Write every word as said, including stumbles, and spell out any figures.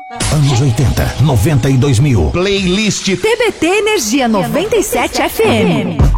Anos oitenta, noventa e dois mil. Playlist T B T Energia noventa e sete F M.